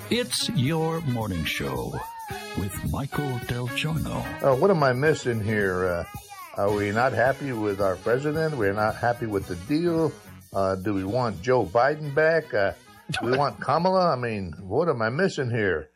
It's your morning show with Michael Del Giorno. What am I missing here? Are we not happy with our president? We're not happy with the deal. Do we want Joe Biden back? Do we want Kamala? I mean, what am I missing here?